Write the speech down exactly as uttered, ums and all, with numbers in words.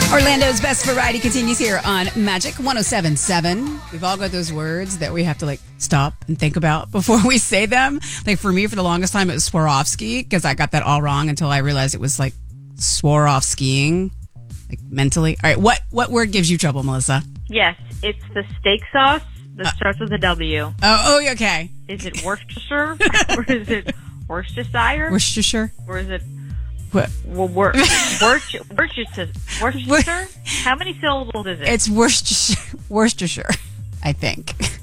Orlando's best variety continues here on Magic one oh seven point seven. We've all got those words that we have to like stop and think about before we say them. Like for me, for the longest time, it was Swarovski because I got that all wrong until I realized it was like swore off skiing, like mentally. All right, what what word gives you trouble, Melissa? Yes, it's the steak sauce that Uh, starts with a W. Oh, oh, okay. Is it Worcestershire? Or is it Worcestershire? Worcestershire. Or is it What? well, Wor- Worc- Worcester? Worcester? How many syllables is it? It's Worcestershire. Worcestershire, I think.